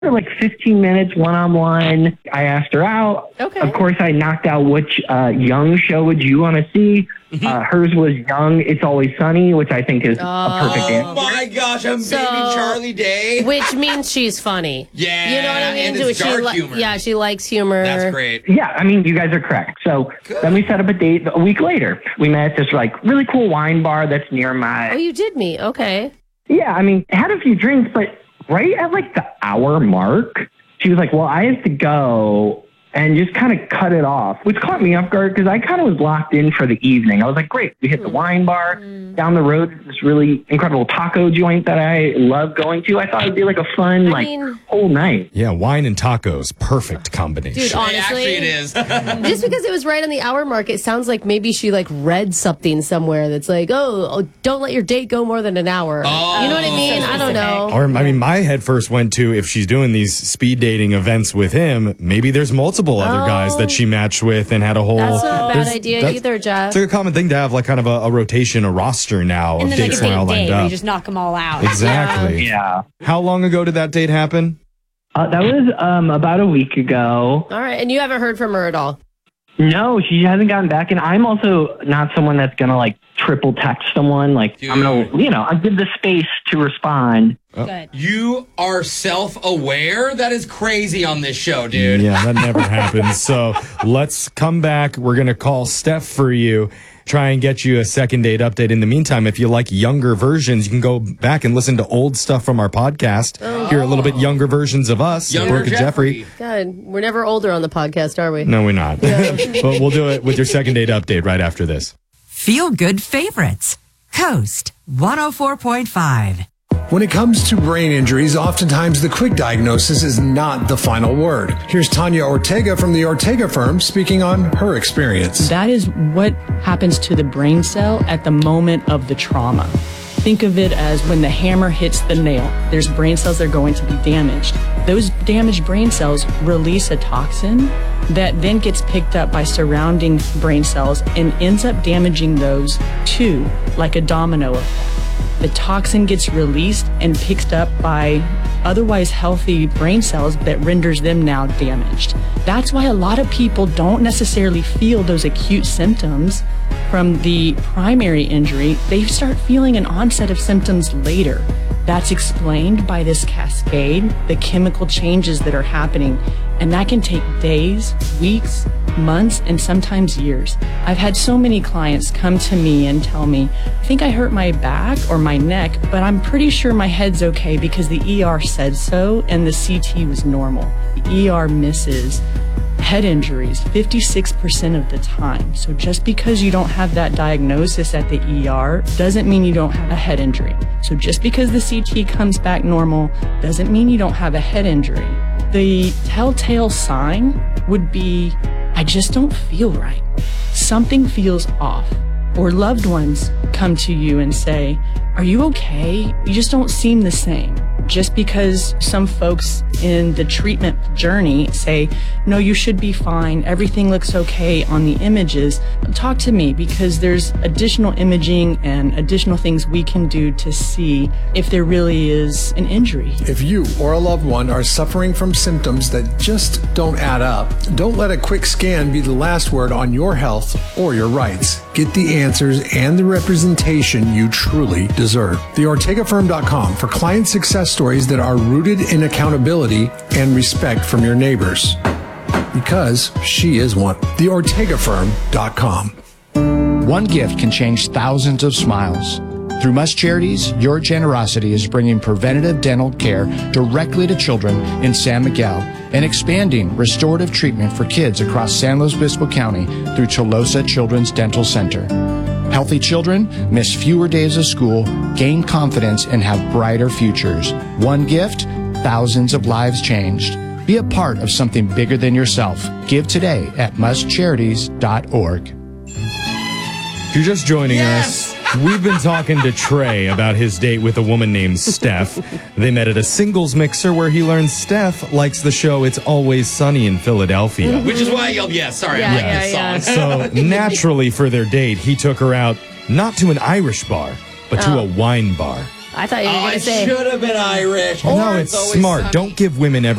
for like 15 minutes, one-on-one. I asked her out. Okay. Of course, I knocked out which Young show would you want to see. Hers was Young, It's Always Sunny, which I think is a perfect answer. Oh my gosh, I'm baby Charlie Day. Which means she's funny. Yeah. You know what I mean? And it's dark humor. Yeah, she likes humor. That's great. Yeah, I mean, you guys are correct. So then we set up a date a week later. We met at this like really cool wine bar that's near my... Oh, you did meet. Okay. Yeah, I mean, had a few drinks, but right at like the hour mark, she was like, well, I have to go, and just kind of cut it off, which caught me off guard because I kind of was locked in for the evening. I was like, great. We hit the wine bar down the road, this really incredible taco joint that I love going to. I thought it'd be like a fun, whole night. Yeah, wine and tacos. Perfect combination. Dude, honestly, Actually, it is. just because it was right on the hour mark, it sounds like maybe she like read something somewhere that's like, oh, don't let your date go more than an hour. Oh, you know what I mean? I don't know. Or, I mean, my head first went to, if she's doing these speed dating events with him, maybe there's multiple other guys that she matched with and had a whole... That's not a bad idea either, Jeff. It's like a common thing to have, like kind of a rotation, a roster now of And then dates like a all date lined where you up. just knock them all out. Exactly. Yeah. How long ago did that date happen? That was about a week ago. All right, and you haven't heard from her at all? No, she hasn't gotten back, and I'm also not someone that's going to, like, triple text someone. Like, Dude. I'm going to, I give the space to respond. Good. You are self-aware? That is crazy on this show, dude. Yeah, that never happens. So let's come back. We're going to call Steph for you, try and get you a second date update. In the meantime, if you like younger versions, you can go back and listen to old stuff from our podcast. Hear a little bit younger versions of us, Younger Brooke and Jeffrey. God, we're never older on the podcast, are we? No, we're not. But we'll do it with your second date update right after this. Feel good favorites. Coast 104.5. When it comes to brain injuries, oftentimes the quick diagnosis is not the final word. Here's Tanya Ortega from the Ortega firm speaking on her experience. That is what happens to the brain cell at the moment of the trauma. Think of it as when the hammer hits the nail. There's brain cells that are going to be damaged. Those damaged brain cells release a toxin that then gets picked up by surrounding brain cells and ends up damaging those too, like a domino effect. The toxin gets released and picked up by otherwise healthy brain cells that renders them now damaged. That's why a lot of people don't necessarily feel those acute symptoms from the primary injury. They start feeling an onset of symptoms later. That's explained by this cascade, the chemical changes that are happening, and that can take days, weeks, months, and sometimes years. I've had so many clients come to me and tell me, I think I hurt my back or my neck, but I'm pretty sure my head's okay because the ER said so and the CT was normal. The ER misses head injuries 56% of the time. So just because you don't have that diagnosis at the ER doesn't mean you don't have a head injury. So just because the CT comes back normal doesn't mean you don't have a head injury. The telltale sign would be, I just don't feel right. Something feels off. Or loved ones come to you and say, are you okay? You just don't seem the same. Just because some folks in the treatment journey say, no, you should be fine, everything looks okay on the images, talk to me because there's additional imaging and additional things we can do to see if there really is an injury. If you or a loved one are suffering from symptoms that just don't add up, don't let a quick scan be the last word on your health or your rights. Get the answers and the representation you truly deserve. TheOrtegaFirm.com for client success stories that are rooted in accountability and respect from your neighbors. Because she is one. TheOrtegaFirm.com. One gift can change thousands of smiles. Through Must Charities, your generosity is bringing preventative dental care directly to children in San Miguel and expanding restorative treatment for kids across San Luis Obispo County through Tolosa Children's Dental Center. Healthy children miss fewer days of school, gain confidence, and have brighter futures. One gift, thousands of lives changed. Be a part of something bigger than yourself. Give today at mustcharities.org. If you're just joining us, we've been talking to Trey about his date with a woman named Steph. They met at a singles mixer where he learned Steph likes the show It's Always Sunny in Philadelphia. Which is why I yelled yes. Sorry, I like this song. So naturally for their date, he took her out not to an Irish bar, but to a wine bar. I thought you were going I to say. should have been Irish. No, it's smart. Don't give women every